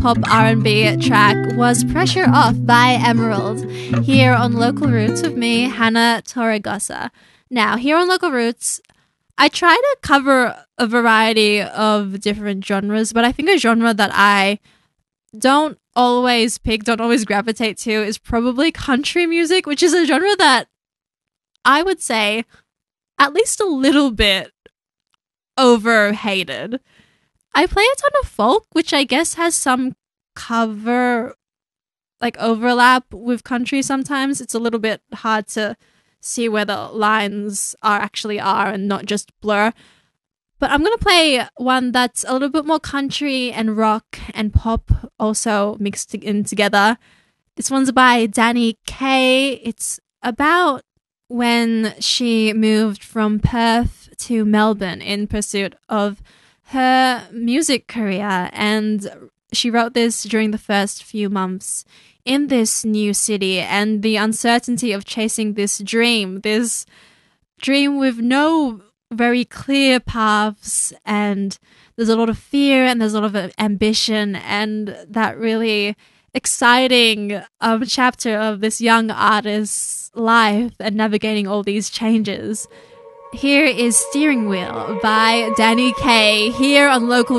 pop R&B track was Pressure Off by Emerald, here on Local Roots with me, Hannah Torregosa. Now, here on Local Roots, I try to cover a variety of different genres, but I think a genre that I don't always gravitate to is probably country music, which is a genre that I would say at least a little bit overhated. I play a ton of folk, which I guess has some cover, like overlap with country sometimes. It's a little bit hard to see where the lines are and not just blur. But I'm going to play one that's a little bit more country and rock and pop also mixed in together. This one's by Danny Kaye. It's about when she moved from Perth to Melbourne in pursuit of her music career, and she wrote this during the first few months in this new city and the uncertainty of chasing this dream with no very clear paths, and there's a lot of fear and there's a lot of ambition, and that really exciting chapter of this young artist's life and navigating all these changes. Here is Steering Wheel by Danny Kaye, here on Local